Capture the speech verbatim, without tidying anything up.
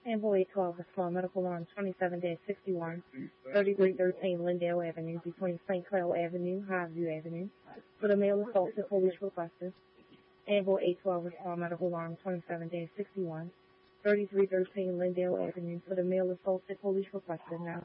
Amble eight twelve, Small Medical Alarm twenty-seven sixty-one, thirty-three thirteen Lindale Avenue, between Saint Cloud Avenue, Highview Avenue, for the male assaulted police requested. Amble eight twelve, Small Medical Alarm twenty-seven sixty-one, thirty-three thirteen Lindale Avenue, for the male assaulted police requested now.